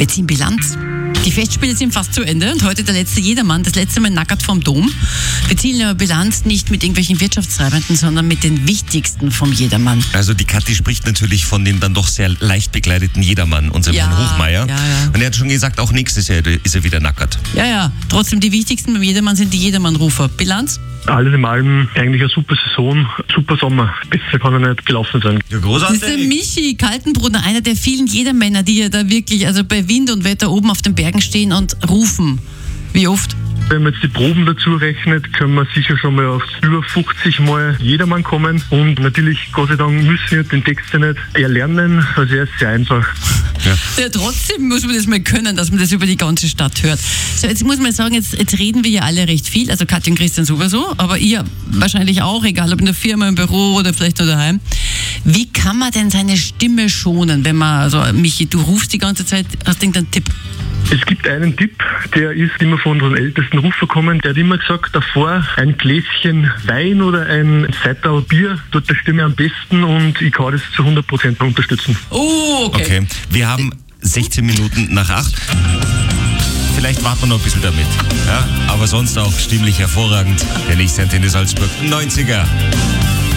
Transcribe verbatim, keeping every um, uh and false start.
Wir ziehen Bilanz. Die Festspiele sind fast zu Ende und heute der letzte Jedermann, das letzte Mal nackert vorm Dom. Wir ziehen aber Bilanz nicht mit irgendwelchen Wirtschaftstreibenden, sondern mit den Wichtigsten vom Jedermann. Also die Kathi spricht natürlich von dem dann doch sehr leicht bekleideten Jedermann, unserem Ja, Herrn Hochmeier. ja, ja. Und er hat schon gesagt, auch nächstes Jahr ist er wieder nackert. Ja, ja, trotzdem die Wichtigsten beim Jedermann sind die Jedermann-Rufer. Bilanz? Alles in allem eigentlich eine super Saison, super Sommer. Besser kann er nicht gelaufen sein. Ja, Das ist der Michi Kaltenbrunner, einer der vielen Jedermänner, die ja da wirklich also bei Wind und Wetter oben auf den Bergen stehen und rufen. Wie oft? Wenn man jetzt die Proben dazu rechnet, können wir sicher schon mal auf über fünfzig Mal Jedermann kommen. Und natürlich, Gott sei Dank, müssen wir den Text ja nicht erlernen. Also er ist sehr einfach. Ja, trotzdem muss man das mal können, dass man das über die ganze Stadt hört. So, jetzt muss man sagen, jetzt, jetzt reden wir ja alle recht viel, also Katja und Christian sowieso, aber ihr wahrscheinlich auch, egal ob in der Firma, im Büro oder vielleicht nur daheim. Wie kann man denn seine Stimme schonen, wenn man, also Michi, du rufst die ganze Zeit, hast du irgendeinen Tipp? Es gibt einen Tipp, der ist immer von unseren ältesten Rufer gekommen. Der hat immer gesagt, davor ein Gläschen Wein oder ein Seital Bier tut der Stimme am besten und ich kann das zu hundert Prozent unterstützen. Oh, okay. Okay, wir haben sechzehn Minuten nach acht. Vielleicht warten wir noch ein bisschen damit. Ja? Aber sonst auch stimmlich hervorragend. Der nächste Antenne Salzburg neunziger.